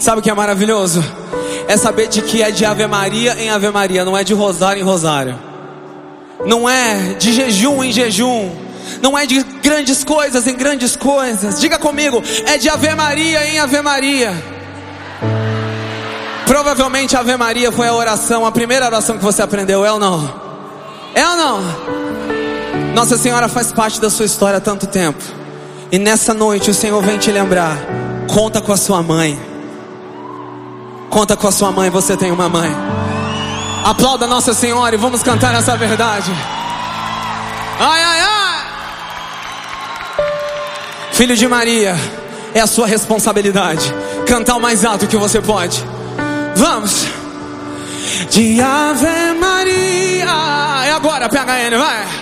Sabe o que é maravilhoso? É saber de que é de Ave Maria em Ave Maria, não é de rosário em rosário. Não é de jejum em jejum. Não é de grandes coisas em grandes coisas. Diga comigo, é de Ave Maria em Ave Maria. Provavelmente Ave Maria foi a oração, a primeira oração que você aprendeu, é ou não? É ou não? Nossa Senhora faz parte da sua história há tanto tempo. E nessa noite o Senhor vem te lembrar. Conta com a sua mãe. Conta com a sua mãe, você tem uma mãe. Aplauda Nossa Senhora e vamos cantar essa verdade. Ai, ai, ai. Filho de Maria, é a sua responsabilidade cantar o mais alto que você pode. Vamos. De Ave Maria. É agora, PHN, vai.